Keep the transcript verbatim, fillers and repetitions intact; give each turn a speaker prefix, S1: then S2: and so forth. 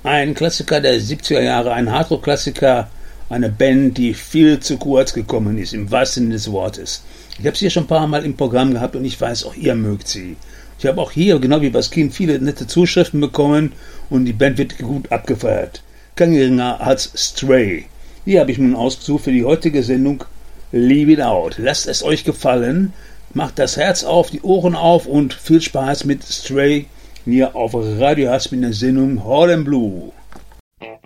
S1: Ein Klassiker der siebziger Jahre, ein Hardrock-Klassiker, eine Band, die viel zu kurz gekommen ist, im wahrsten Sinne des Wortes. Ich habe sie hier schon ein paar Mal im Programm gehabt und ich weiß, auch ihr mögt sie. Ich habe auch hier, genau wie bei Skin, viele nette Zuschriften bekommen und die Band wird gut abgefeiert. Kein geringer als Stray. Hier habe ich nun ausgesucht für die heutige Sendung Leave It Out. Lasst es euch gefallen, macht das Herz auf, die Ohren auf und viel Spaß mit Stray hier auf Radio Hasp in der Sendung Hard and Blue.